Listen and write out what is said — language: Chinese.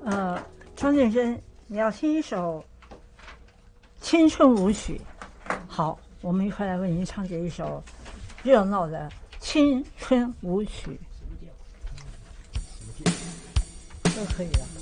庄建生，你要听一首青春舞曲。好，我们一块来为您唱这一首热闹的青春舞曲，都可以了。